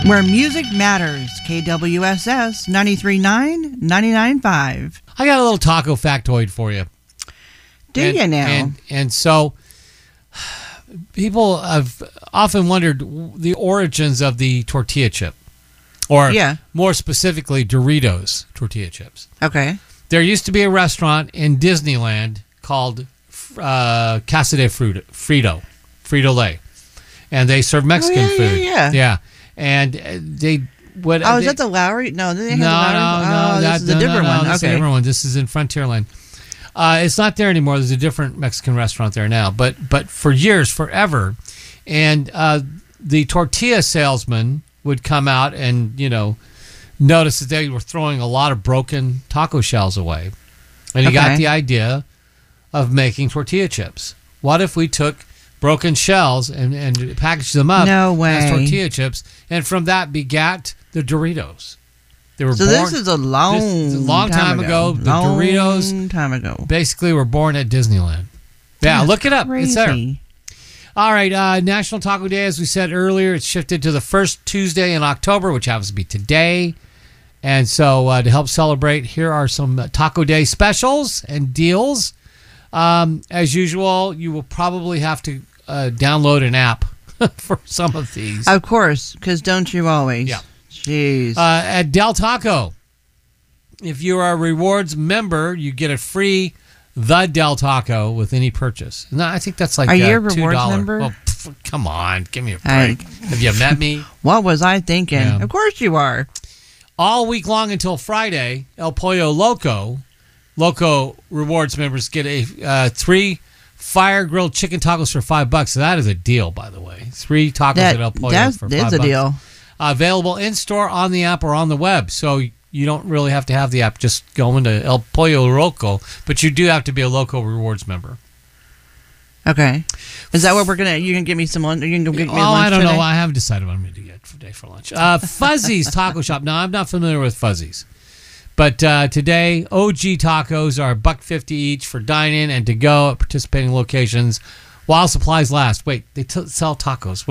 Where music matters. KWSS 93.9, 99.5. I got a little taco factoid for you. Do you now? And so people have often wondered the origins of the tortilla chip. Or more specifically, Doritos tortilla chips. Okay. There used to be a restaurant in Disneyland called Casa de Frito-Lay. And they serve Mexican food. Yeah. And they would. Oh, is that the Lowry? No, they have no, the Lowry. no, this is a different one. This is a different one. This is in Frontierland. It's not there anymore. There's a different Mexican restaurant there now. But for years, forever, and the tortilla salesman would come out and notice that they were throwing a lot of broken taco shells away, and he got the idea of making tortilla chips. What if we took broken shells and packaged them up as tortilla chips, and from that begat the Doritos. They were born. This is a long time ago. The Doritos basically were born at Disneyland. Yeah, look it up. Crazy. It's there. All right, National Taco Day, as we said earlier, it's shifted to the first Tuesday in October, which happens to be today. And so to help celebrate, here are some Taco Day specials and deals. As usual, you will probably have to download an app for some of these. Of course, because don't you always? Yeah. Jeez. At Del Taco, if you are a rewards member, you get a free The Del Taco with any purchase. No, I think that's like $2. Are you a $2. rewards member? Well, come on, give me a break. Have you met me? What was I thinking? Yeah. Of course you are. All week long until Friday, El Pollo Loco rewards members get a 3 fire grilled chicken tacos for $5. So that is a deal, by the way. 3 tacos at El Pollo for $5. That is a deal. Available in store, on the app, or on the web. So you don't really have to have the app. Just go into El Pollo Loco, but you do have to be a Loco rewards member. Okay. Is that what we're gonna? You can give me some lunch. You can go get me lunch. I don't know. I haven't decided what I'm going to get today for lunch. Fuzzy's Taco Shop. Now I'm not familiar with Fuzzy's. But today, OG tacos are $1.50 each for dine-in and to-go at participating locations while supplies last. Wait, they sell tacos.